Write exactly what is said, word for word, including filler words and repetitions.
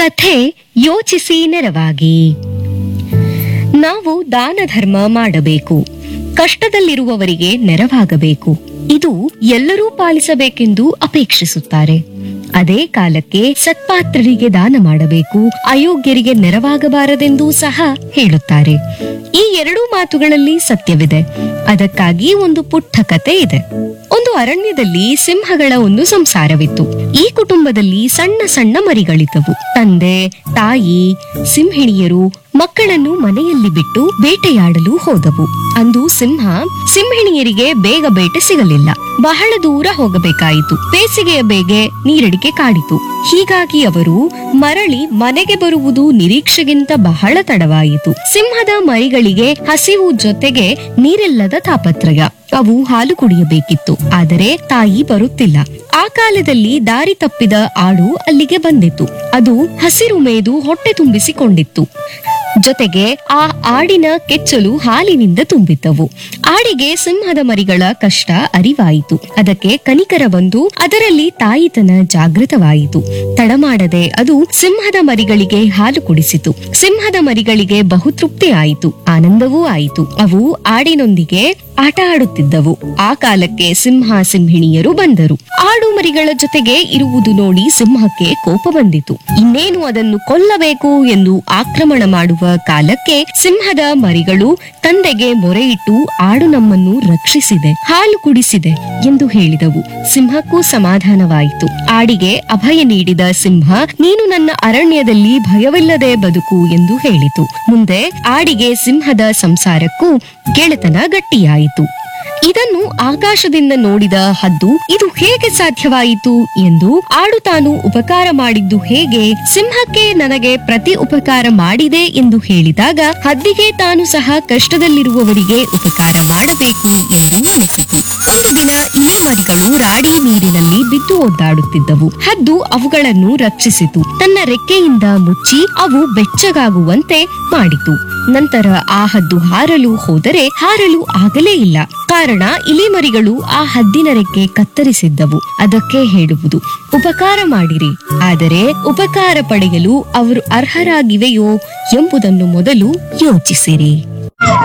ಕಥೆ ಯೋಚಿಸಿ ನೆರವಾಗಿ. ನಾವು ದಾನ ಧರ್ಮ ಮಾಡಬೇಕು, ಕಷ್ಟದಲ್ಲಿರುವವರಿಗೆ ನೆರವಾಗಬೇಕು. ಇದು ಎಲ್ಲರೂ ಪಾಲಿಸಬೇಕೆಂದು ಅಪೇಕ್ಷಿಸುತ್ತಾರೆ. ಅದೇ ಕಾಲಕ್ಕೆ ಸತ್ಪಾತ್ರರಿಗೆ ದಾನ ಮಾಡಬೇಕು, ಅಯೋಗ್ಯರಿಗೆ ನೆರವಾಗಬಾರದೆಂದೂ ಸಹ ಹೇಳುತ್ತಾರೆ. ಈ ಎರಡೂ ಮಾತುಗಳಲ್ಲಿ ಸತ್ಯವಿದೆ. ಅದಕ್ಕಾಗಿ ಒಂದು ಪುಟ್ಟ ಕತೆ ಇದೆ. ಒಂದು ಅರಣ್ಯದಲ್ಲಿ ಸಿಂಹಗಳ ಒಂದು ಸಂಸಾರವಿತ್ತು. ಈ ಕುಟುಂಬದಲ್ಲಿ ಸಣ್ಣ ಸಣ್ಣ ಮರಿಗಳಿದ್ದವು. ತಂದೆ, ತಾಯಿ, ಸಿಂಹಿಣಿಯರು ಮಕ್ಕಳನ್ನು ಮನೆಯಲ್ಲಿ ಬಿಟ್ಟು ಬೇಟೆಯಾಡಲು ಹೋದವು. ಅಂದು ಸಿಂಹ ಸಿಂಹಿಣಿಯರಿಗೆ ಬೇಗ ಬೇಟೆ ಸಿಗಲಿಲ್ಲ. ಬಹಳ ದೂರ ಹೋಗಬೇಕಾಯಿತು. ಬೇಸಿಗೆಯ ಬೇಗೆ ನೀರಡಿಕೆ ಕಾಡಿತು. ಹೀಗಾಗಿ ಅವರು ಮರಳಿ ಮನೆಗೆ ಬರುವುದು ನಿರೀಕ್ಷೆಗಿಂತ ಬಹಳ ತಡವಾಯಿತು. ಸಿಂಹದ ಮರಿಗಳಿಗೆ ಹಸಿವು ಜೊತೆಗೆ ನೀರಿಲ್ಲದ ತಾಪತ್ರಯ. ಅವು ಹಾಲು ಕುಡಿಯಬೇಕಿತ್ತು, ಆದರೆ ತಾಯಿ ಬರುತ್ತಿಲ್ಲ. ಆ ಕಾಲದಲ್ಲಿ ದಾರಿ ತಪ್ಪಿದ ಆಡು ಅಲ್ಲಿಗೆ ಬಂದಿತ್ತು. ಅದು ಹಸಿರು ಮೇದು ಹೊಟ್ಟೆ ತುಂಬಿಸಿಕೊಂಡಿತ್ತು. ಜೊತೆಗೆ ಆ ಆಡಿನ ಕೆಚ್ಚಲು ಹಾಲಿನಿಂದ ತುಂಬಿದ್ದವು. ಆಡಿಗೆ ಸಿಂಹದ ಮರಿಗಳ ಕಷ್ಟ ಅರಿವಾಯಿತು. ಅದಕ್ಕೆ ಕನಿಕರ ಬಂದು ಅದರಲ್ಲಿ ತಾಯಿತನ ಜಾಗೃತವಾಯಿತು. ತಡಮಾಡದೆ ಅದು ಸಿಂಹದ ಮರಿಗಳಿಗೆ ಹಾಲು ಕುಡಿಸಿತು. ಸಿಂಹದ ಮರಿಗಳಿಗೆ ಬಹು ತೃಪ್ತಿ ಆಯಿತು, ಆನಂದವೂ ಆಯಿತು. ಅವು ಆಡಿನೊಂದಿಗೆ ಆಟ ಆಡುತ್ತಿದ್ದವು. ಆ ಕಾಲಕ್ಕೆ ಸಿಂಹ ಸಿಂಹಿಣಿಯರು ಬಂದರು. ಆಡು ಮರಿಗಳ ಜೊತೆಗೆ ಇರುವುದು ನೋಡಿ ಸಿಂಹಕ್ಕೆ ಕೋಪ ಬಂದಿತು. ಇನ್ನೇನು ಅದನ್ನು ಕೊಲ್ಲಬೇಕು ಎಂದು ಆಕ್ರಮಣ ಮಾಡುವ ಕಾಲಕ್ಕೆ ಸಿಂಹದ ಮರಿಗಳು ತಂದೆಗೆ ಮೊರೆಯಿಟ್ಟು ಆಡು ನಮ್ಮನ್ನು ರಕ್ಷಿಸಿದೆ, ಹಾಲು ಕುಡಿಸಿದೆ ಎಂದು ಹೇಳಿದವು. ಸಿಂಹಕ್ಕೂ ಸಮಾಧಾನವಾಯಿತು. ಆಡಿಗೆ ಅಭಯ ನೀಡಿದ ಸಿಂಹ, ನೀನು ನನ್ನ ಅರಣ್ಯದಲ್ಲಿ ಭಯವಿಲ್ಲದೆ ಬದುಕು ಎಂದು ಹೇಳಿತು. ಮುಂದೆ ಆಡಿಗೆ ಸಿಂಹದ ಸಂಸಾರಕ್ಕೂ ಗೆಳೆತನ ಗಟ್ಟಿಯಾಯಿತು. ಇದನ್ನು ಆಕಾಶದಿಂದ ನೋಡಿದ ಹದ್ದು, ಇದು ಹೇಗೆ ಸಾಧ್ಯವಾಯಿತು ಎಂದು ಆಡು ತಾನು ಉಪಕಾರ ಮಾಡಿದ್ದು ಹೇಗೆ, ಸಿಂಹಕ್ಕೆ ನನಗೆ ಪ್ರತಿ ಉಪಕಾರ ಮಾಡಿದೆ ಎಂದು ಹೇಳಿದಾಗ ಹದ್ದಿಗೆ ತಾನು ಸಹ ಕಷ್ಟದಲ್ಲಿರುವವರಿಗೆ ಉಪಕಾರ ಮಾಡಬೇಕು ಎಂದು ಅನಿಸಿತು. ಒಂದು ದಿನ ಇಲಿ ಮರಿಗಳು ರಾಡಿ ನೀರಿನಲ್ಲಿ ಬಿದ್ದು ಒದ್ದಾಡುತ್ತಿದ್ದವು. ಹದ್ದು ಅವುಗಳನ್ನು ರಕ್ಷಿಸಿತು. ತನ್ನ ರೆಕ್ಕೆಯಿಂದ ಮುಚ್ಚಿ ಅವು ಬೆಚ್ಚಗಾಗುವಂತೆ ಮಾಡಿತು. ನಂತರ ಆ ಹದ್ದು ಹಾರಲು ಹೋದರೆ ಹಾರಲು ಆಗಲೇ ಇಲ್ಲ. ಕಾರಣ ಇಲಿಮರಿಗಳು ಆ ಹದ್ದಿನ ರೆಕ್ಕೆ ಕತ್ತರಿಸಿದ್ದವು. ಅದಕ್ಕೆ ಹೇಳುವುದು, ಉಪಕಾರ ಮಾಡಿರಿ, ಆದರೆ ಉಪಕಾರ ಪಡೆಯಲು ಅವರು ಅರ್ಹರಾಗಿವೆಯೋ ಎಂಬುದನ್ನು ಮೊದಲು ಯೋಚಿಸಿರಿ.